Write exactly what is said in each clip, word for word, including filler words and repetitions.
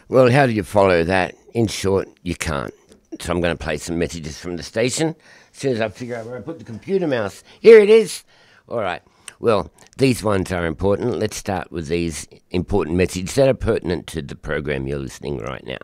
Well, how do you follow that? In short, you can't. So I'm going to play some messages from the station. As soon as I figure out where I put the computer mouse. Here it is. All right. Well, these ones are important. Let's start with these important messages that are pertinent to the program you're listening right now.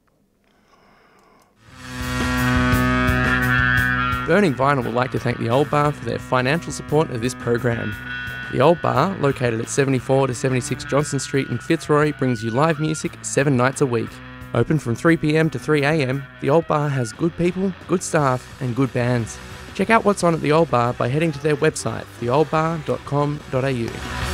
Burning Vinyl would like to thank the Old Bar for their financial support of this program. The Old Bar, located at seventy-four to seventy-six Johnson Street in Fitzroy, brings you live music seven nights a week. Open from three p.m. to three a.m, the Old Bar has good people, good staff and good bands. Check out what's on at the Old Bar by heading to their website, the old bar dot com dot a u.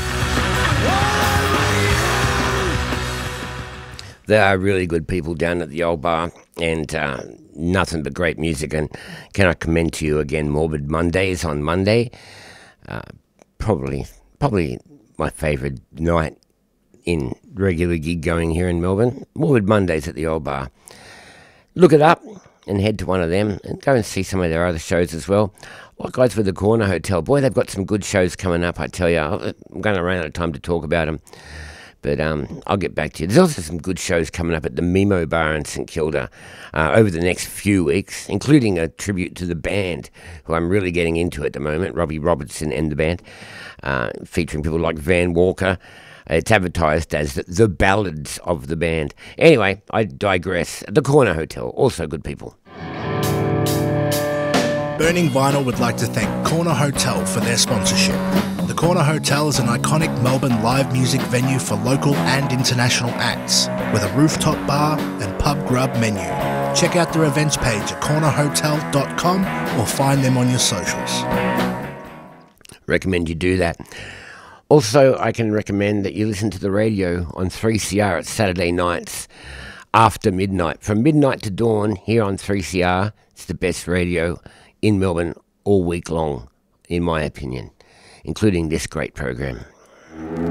There are really good people down at the Old Bar, and uh, nothing but great music. And can I commend to you again Morbid Mondays on Monday? Uh, probably, probably my favourite night in regular gig going here in Melbourne. Morbid Mondays at the Old Bar. Look it up and head to one of them and go and see some of their other shows as well. Like guys with the Corner Hotel, boy, they've got some good shows coming up, I tell you. I'm going to run out of time to talk about them. But um, I'll get back to you. There's also some good shows coming up at the Mimo Bar in St Kilda uh, over the next few weeks, including a tribute to the band, who I'm really getting into at the moment, Robbie Robertson and the band, uh, featuring people like Van Walker. It's advertised as the, the ballads of the band. Anyway, I digress. The Corner Hotel, also good people. Burning Vinyl would like to thank Corner Hotel for their sponsorship. The Corner Hotel is an iconic Melbourne live music venue for local and international acts, with a rooftop bar and pub grub menu. Check out their events page at corner hotel dot com or find them on your socials. Recommend you do that. Also, I can recommend that you listen to the radio on three C R at Saturday nights after midnight. From midnight to dawn here on three C R, it's the best radio in Melbourne all week long, in my opinion, including this great program.